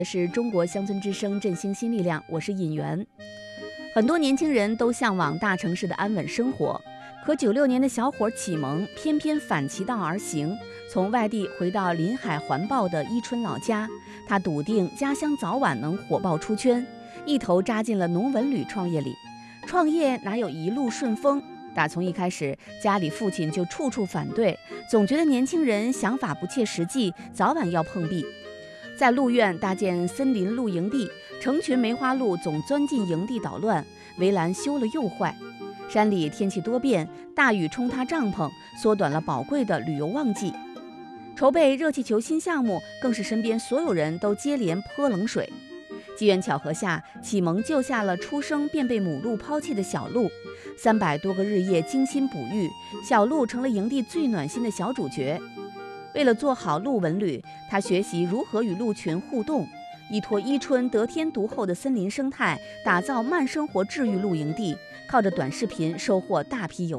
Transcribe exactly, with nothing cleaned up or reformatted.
是中国乡村之声振兴新力量，我是尹媛。很多年轻人都向往大城市的安稳生活，可九六年的小伙启蒙偏偏反其道而行，从外地回到临海环抱的伊春老家，他笃定家乡早晚能火爆出圈，一头扎进了农文旅创业里。创业哪有一路顺风？打从一开始，家里父亲就处处反对，总觉得年轻人想法不切实际，早晚要碰壁。在鹿苑搭建森林露营地，成群梅花鹿总钻进营地捣乱，围栏修了又坏。山里天气多变，大雨冲塌帐篷，缩短了宝贵的旅游旺季。筹备热气球新项目，更是身边所有人都接连泼冷水。机缘巧合下，启蒙救下了出生便被母鹿抛弃的小鹿，三百多个日夜精心哺育，小鹿成了营地最暖心的小主角。为了做好鹿文旅，他学习如何与鹿群互动，依托伊春得天独厚的森林生态，打造慢生活治愈露营地，靠着短视频收获大批游